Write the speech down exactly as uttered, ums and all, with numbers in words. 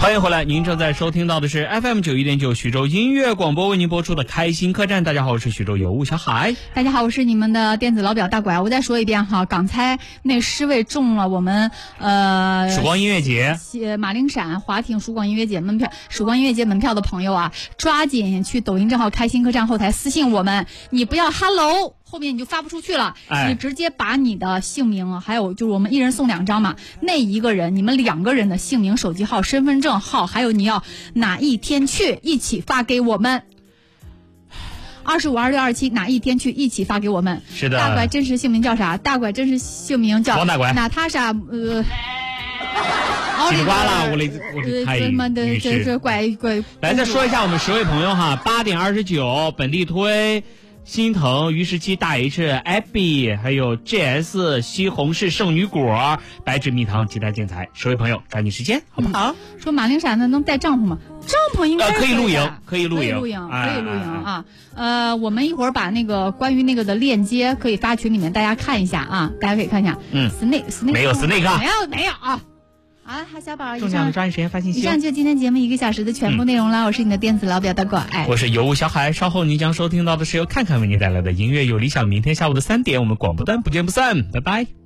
欢迎回来，您正在收听到的是 F M 九一点九徐州音乐广播为您播出的开心客栈。大家好，我是徐州有物小海。 大家好，我是你们的电子老表大拐。我再说一遍哈，刚才那十位中了我们呃曙光音乐节马铃闪华庭曙光音乐节门票曙光音乐节门票的朋友啊，抓紧去抖音账号开心客栈后台私信我们，你不要 hello后面你就发不出去了， 哎、 你直接把你的姓名，还有就是我们一人送两张嘛，那一个人你们两个人的姓名、手机号、身份证号，还有你要哪一天去，一起发给我们。二十五、二六、二七哪一天去一起发给我们。 是的。 大拐真实姓名叫啥？大拐真实姓名叫王大拐。 娜塔莎呃。 叽里呱啦，我的我的太女士。 这拐拐。 来再说一下我们十位朋友哈，八点二十九本地推。心疼于十七大 H、Abby， 还有 G S 西红柿圣女果、白纸蜜糖鸡蛋建材，十位朋友抓紧时间，好不好？ 嗯、说马铃闪的能带帐篷吗？帐篷应该可以露营，可以露营， 可以露营， 哎、 可以露营啊！呃，我们一会儿把那个关于那个的链接可以发群里面，大家看一下啊，大家可以看一下。 嗯 ，snake snake 没有 snake 啊， 没有没有啊。啊，哈小宝， 重要的抓紧时间发信息。 以上就今天节目一个小时的全部内容啦、嗯。我是你的电子老表大拐， 我是有物小海。稍后您将收听到的是由看看为您带来的音乐有理想。明天下午的三点，我们广播端不见不散，拜拜。